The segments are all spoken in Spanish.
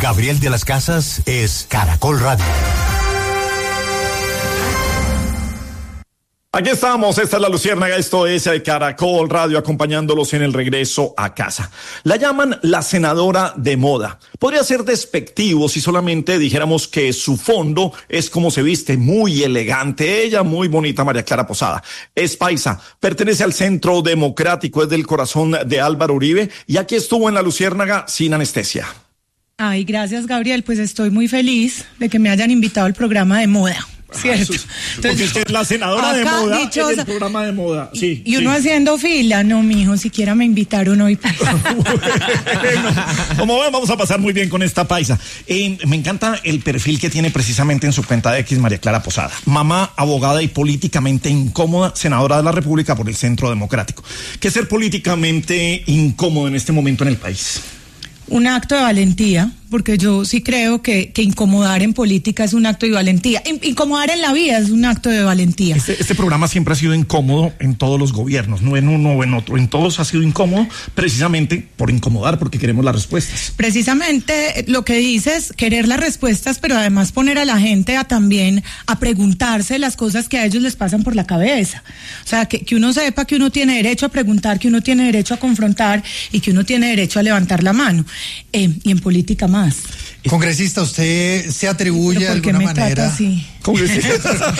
Gabriel de las Casas es Caracol Radio. Aquí estamos, esta es La Luciérnaga, esto es Caracol Radio, acompañándolos en el regreso a casa. La llaman la senadora de moda. Podría ser despectivo si solamente dijéramos que su fondo es como se viste, muy elegante. Ella, muy bonita, María Clara Posada. Es paisa, pertenece al Centro Democrático, es del corazón de Álvaro Uribe y aquí estuvo en La Luciérnaga sin anestesia. Ay, gracias, Gabriel, pues estoy muy feliz de que me hayan invitado al programa de moda. Cierto. Porque es que es la senadora de moda dichosa, en el programa de moda. Sí, y uno haciendo fila, no, mijo, siquiera me invitaron hoy. Bueno, como ven, vamos a pasar muy bien con esta paisa. Me encanta el perfil que tiene precisamente en su cuenta de X, María Clara Posada. Mamá, abogada y políticamente incómoda, senadora de la República por el Centro Democrático. ¿Qué es ser políticamente incómodo en este momento en el país? Un acto de valentía, porque yo sí creo que incomodar en política es un acto de valentía. Incomodar en la vida es un acto de valentía. Este programa siempre ha sido incómodo en todos los gobiernos, no en uno o en otro. En todos ha sido incómodo precisamente por incomodar, porque queremos las respuestas. Precisamente lo que dices, querer las respuestas, pero además poner a la gente también a preguntarse las cosas que a ellos les pasan por la cabeza. O sea, que uno sepa que uno tiene derecho a preguntar, que uno tiene derecho a confrontar y que uno tiene derecho a levantar la mano. Y en política más. Congresista, ¿usted se atribuye de alguna manera? Sí. Congresista.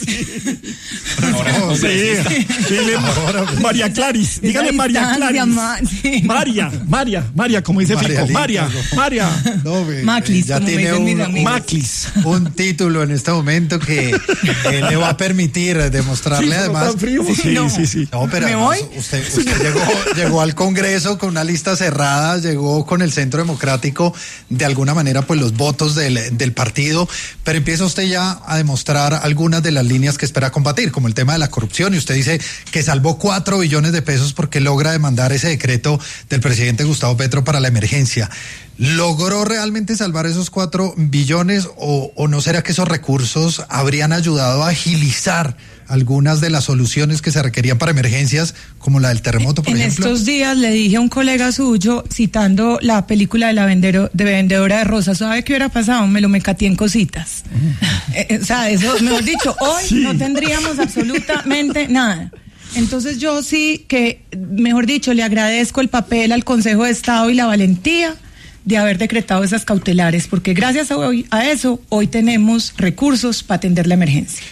María Claris, dígale María Claris. María, como dice Fico. María. No, Maclis, ya tiene un título en este momento que le va a permitir demostrarle además. Sí. No, pero además, usted llegó al Congreso con una lista cerrada, llegó con el Centro Democrático, de alguna manera, pues los votos del partido, pero empieza usted ya a demostrar algunas de las líneas que espera combatir, como el tema de la corrupción, y usted dice que salvó 4 billones de pesos porque logra demandar ese decreto del presidente Gustavo Petro para la emergencia. ¿Logró realmente salvar esos 4 billones o no será que esos recursos habrían ayudado a agilizar algunas de las soluciones que se requerían para emergencias, como la del terremoto, por ejemplo? En estos días le dije a un colega suyo, citando la película de Vendedora de Rosas, ¿sabe qué hubiera pasado? Me lo mecateé en cositas. O sea, eso, mejor dicho, hoy no tendríamos absolutamente nada. Entonces yo sí que, mejor dicho, le agradezco el papel al Consejo de Estado y la valentía de haber decretado esas cautelares, porque gracias a eso hoy tenemos recursos para atender la emergencia.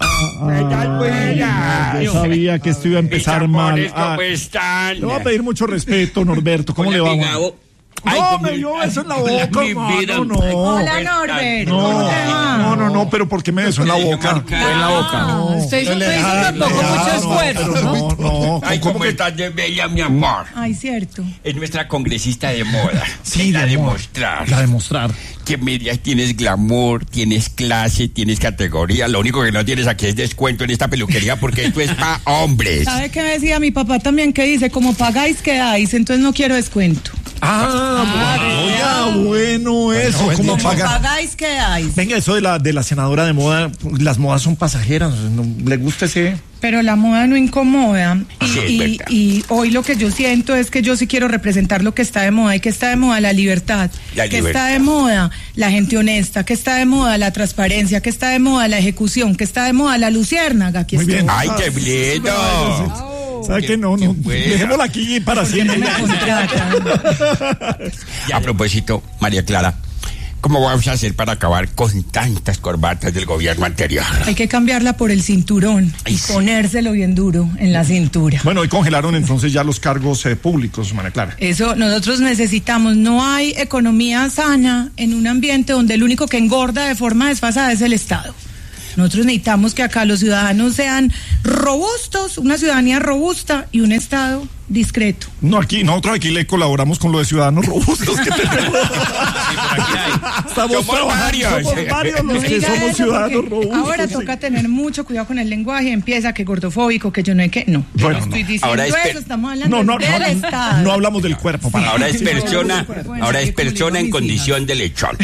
Yo sabía que esto iba a empezar mal. Le voy a pedir mucho respeto, Norberto. ¿Cómo le va? No, me dio eso en la boca, no. Hola, Norbert. No, pero ¿por qué me besó en la boca? En la boca. Usted hizo tampoco mucho esfuerzo, ¿no? Ay, ¿cómo estás de bella, mi amor? Ay, cierto. Es nuestra congresista de moda. Sí, la demostrar. Que media tienes glamour, tienes clase, tienes categoría. Lo único que no tienes aquí es descuento en esta peluquería porque esto es para hombres. ¿Sabe qué me decía mi papá también? Que dice, como pagáis, quedáis, entonces no quiero descuento. Bueno, eso. Como pagáis, quedáis. Venga, eso de la senadora de moda, las modas son pasajeras. ¿No le gusta ese? Pero la moda no incomoda. Sí, y hoy lo que yo siento es que yo sí quiero representar lo que está de moda. ¿Y que está de moda? La libertad. Que está de moda la gente honesta. Que está de moda la transparencia. Que está de moda la ejecución. Que está de moda la luciérnaga. Aquí estoy. ¡Ay, qué lindo! ¿Sabe qué? No. Dejémosla aquí para siempre. A propósito, María Clara, ¿cómo vamos a hacer para acabar con tantas corbatas del gobierno anterior? Hay que cambiarla por el cinturón y ponérselo bien duro en la cintura. Bueno, hoy congelaron entonces ya los cargos públicos, María Clara. Eso nosotros necesitamos. No hay economía sana en un ambiente donde el único que engorda de forma desfasada es el Estado. Nosotros necesitamos que acá los ciudadanos sean robustos, una ciudadanía robusta y un Estado discreto. Nosotros aquí le colaboramos con lo de ciudadanos robustos que tenemos. Somos varios los que somos ciudadanos robustos. Ahora toca tener mucho cuidado con el lenguaje. Empieza que gordofóbico, que yo no hay que. No, yo no estoy diciendo eso. Estamos hablando del Estado. No hablamos del cuerpo. Ahora es persona en condición de lechón.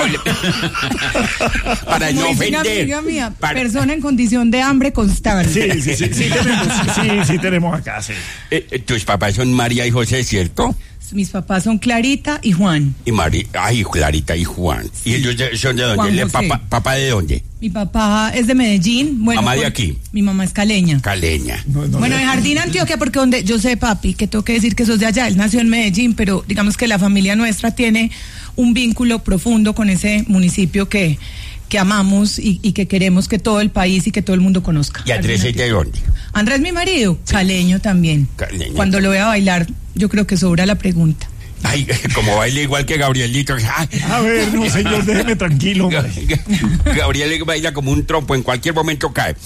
Para no ofender. Persona en condición de hambre constante. Sí tenemos acá, sí. Tus papás son María y José, ¿cierto? Mis papás son Clarita y Juan. Y Clarita y Juan. Sí. ¿Y ellos son de dónde? ¿Papá de dónde? Mi papá es de Medellín. Bueno, ¿mamá de aquí? Mi mamá es caleña. Bueno, de Jardín, Antioquia, porque donde yo sé, papi, que tengo que decir que sos de allá. Él nació en Medellín, pero digamos que la familia nuestra tiene un vínculo profundo con ese municipio que amamos y que queremos que todo el país y que todo el mundo conozca. ¿Y Andrés es de dónde? Andrés, mi marido, sí. Caleño también. Caleño. Cuando lo vea bailar, yo creo que sobra la pregunta. Ay, como baila igual que Gabrielito. Ay. A ver, no, señor, déjeme tranquilo. Gabriel baila como un trompo, en cualquier momento cae.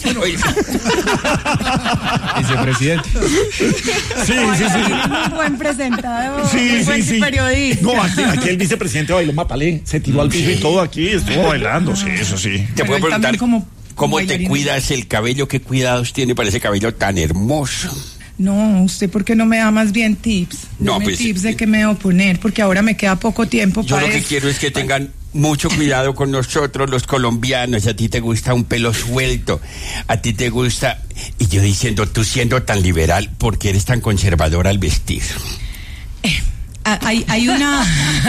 Vicepresidente. Sí. Muy buen presentador, muy buen periodista. No, aquí el vicepresidente bailó Mapalé, se tiró al piso y todo aquí, estuvo bailando, sí, eso sí. Te puedo preguntar, ¿cómo te cuidas el cabello? ¿Qué cuidados tiene para ese cabello tan hermoso? No, ¿usted por qué no me da más bien tips? No, pues, tips de qué me debo poner, porque ahora me queda poco tiempo yo para lo que eso. quiero es que tengan mucho cuidado con nosotros los colombianos. A ti te gusta un pelo suelto, a ti te gusta... Y yo diciendo, tú siendo tan liberal, ¿por qué eres tan conservador al vestir? Hay una...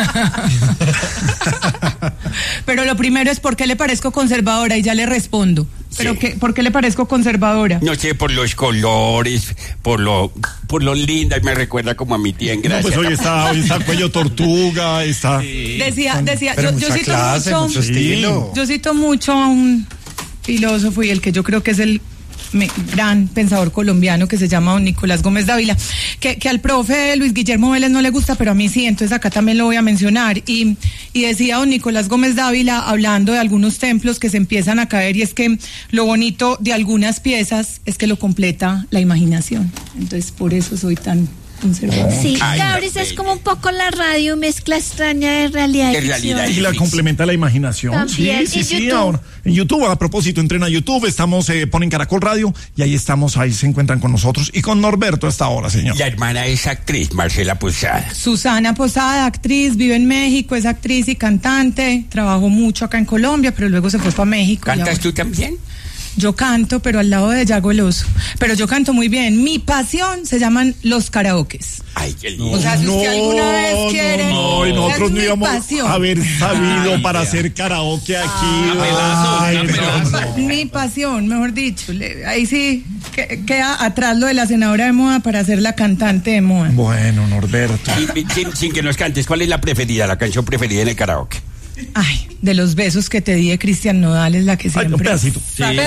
Pero lo primero es, ¿por qué le parezco conservadora? Y ya le respondo. ¿Pero sí. por qué le parezco conservadora? No sé, por los colores, por lo linda, y me recuerda como a mi tía en Gracia. No, pues hoy está cuello tortuga, está... Sí. Decía, pero yo cito clase, mucho estilo. Yo cito mucho a un filósofo y el que yo creo que es el gran pensador colombiano, que se llama don Nicolás Gómez Dávila, que al profe Luis Guillermo Vélez no le gusta, pero a mí sí, entonces acá también lo voy a mencionar. Y decía don Nicolás Gómez Dávila, hablando de algunos templos que se empiezan a caer, y es que lo bonito de algunas piezas es que lo completa la imaginación. Entonces por eso soy tan conservador. Sí, Gabris es como un poco la radio, mezcla extraña de realidad y ficción. Y la complementa la imaginación. También. Sí. Ahora, en YouTube, a propósito, entren a YouTube, estamos, ponen Caracol Radio, y ahí estamos, ahí se encuentran con nosotros, y con Norberto hasta ahora, señor. La hermana es actriz, Marcela Posada. Susana Posada, actriz, vive en México, es actriz y cantante, trabajó mucho acá en Colombia, pero luego se fue para México. ¿Cantas tú también? Yo canto, pero al lado de Yago el Oso. Pero yo canto muy bien. Mi pasión se llaman los karaokes. Ay, qué lindo. O sea, si usted alguna vez quiere... No, y nosotros no íbamos a haber sabido para hacer karaoke aquí. Mi pasión, mejor dicho. Ahí sí queda atrás lo de la senadora de moda para ser la cantante de moda. Bueno, Norberto. Sin que nos cantes, ¿cuál es la canción preferida en el karaoke? Ay, de los besos que te di de Cristian Nodal es la que siempre... Un pedacito.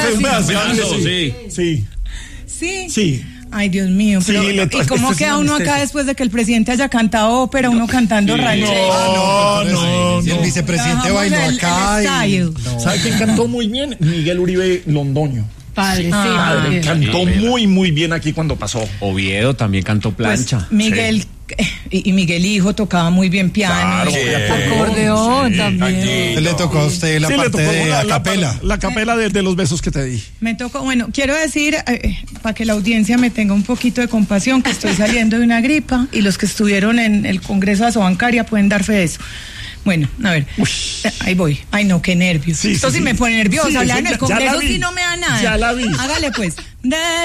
Sí. Ay, Dios mío, pero ¿y cómo queda uno acá después de que el presidente haya cantado ópera, uno cantando ranchero? No. El vicepresidente bailó acá. ¿Sabe quién cantó muy bien? Miguel Uribe Londoño. Padre, Cantó muy bien aquí cuando pasó. Oviedo también cantó plancha. Pues, Miguel... Y Miguel Hijo tocaba muy bien piano, acordeón también. Le tocó a usted la parte de la capela. La capela de los besos que te di. Me tocó, bueno, quiero decir, para que la audiencia me tenga un poquito de compasión, que estoy saliendo de una gripa, y los que estuvieron en el Congreso de Asobancaria pueden dar fe de eso. Bueno, a ver, ahí voy. Ay, no, qué nervios. Esto sí me pone nerviosa. Hablar en el Congreso si no me da nada. Ya la vi. Hágale pues.